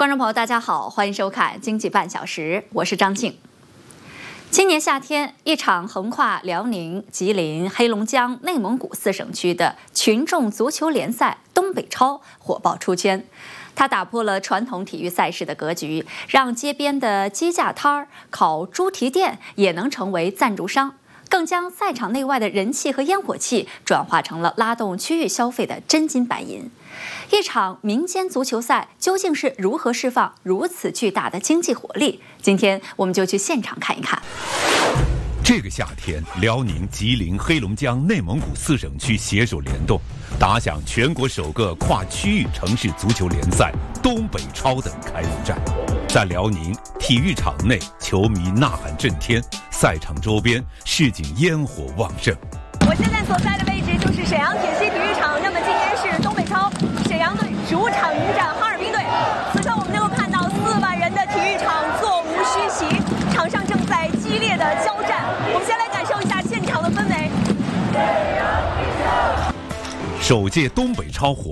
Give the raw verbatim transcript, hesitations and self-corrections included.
观众朋友，大家好，欢迎收看《经济半小时》，我是张静。今年夏天，一场横跨辽宁、吉林、黑龙江、内蒙古四省区的群众足球联赛——东北超火爆出圈。它打破了传统体育赛事的格局，让街边的鸡架摊儿、烤猪蹄店也能成为赞助商，更将赛场内外的人气和烟火气转化成了拉动区域消费的真金白银。一场民间足球赛究竟是如何释放如此巨大的经济活力？今天我们就去现场看一看。 这个夏天，辽宁、吉林、黑龙江、内蒙古四省区携手联动，打响全国首个跨区域城市足球联赛东北超的开幕战。在辽宁，体育场内球迷呐喊震天，赛场周边市井烟火旺盛。 我现在所在的位置就是沈阳铁西体育场，那么今天是东北超沈阳队主场迎战哈尔滨队。此刻我们能够看到四万人的体育场座无虚席，场上正在激烈的交战。我们先来感受一下现场的氛围。 首届东北超火